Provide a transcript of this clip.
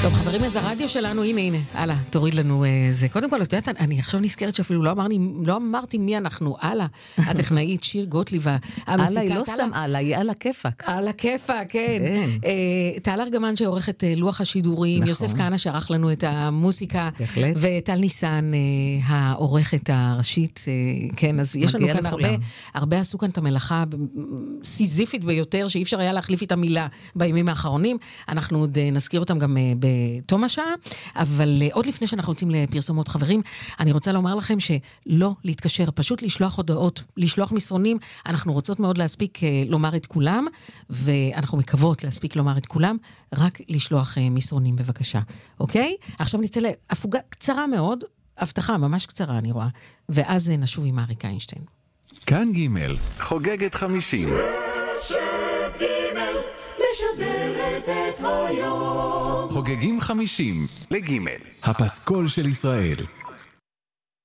טוב, חברים, אז הרדיו שלנו, הנה, הלאה, תוריד לנו זה. קודם כל, את יודעת, אני עכשיו נזכרת שאפילו לא אמרתי מי אנחנו, הלאה, הטכנאית שיר גוטליב, הלאה היא לא סתם הלאה, היא על הכיפק. על הכיפק, כן. טל ארגמן שעורך את לוח השידורים, יוסף כהנא שערך לנו את המוסיקה, וטל ניסן העורכת הראשית, כן, אז יש לנו כאן הרבה עשו כאן את המלאכה סיזיפית ביותר, שאי אפשר היה להחליף את המילה בימים האחרונים. אנחנו עוד נזכיר אותם גם בתום השעה, אבל עוד לפני שאנחנו יוצאים לפרסומות, חברים, אני רוצה לומר לכם שלא להתקשר, פשוט לשלוח הודעות, לשלוח מסרונים. אנחנו רוצות מאוד להספיק לומר את כולם, ואנחנו מקוות להספיק לומר את כולם, רק לשלוח מסרונים בבקשה, אוקיי? עכשיו נצא להפוגה קצרה מאוד, הבטחה ממש קצרה אני רואה, ואז נשוב עם אריק איינשטיין. כאן ג' חוגגת 50. משדרת את היום. חוגגים 50 לג' הפסקול של ישראל.